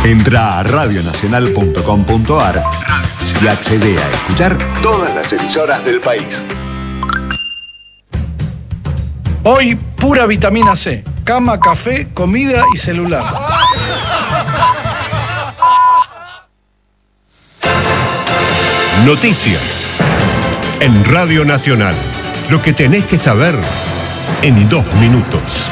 Entra a radionacional.com.ar y accede a escuchar todas las emisoras del país. Hoy, pura vitamina C. Cama, café, comida y celular. Noticias en Radio Nacional. Lo que tenés que saber en 2 minutos.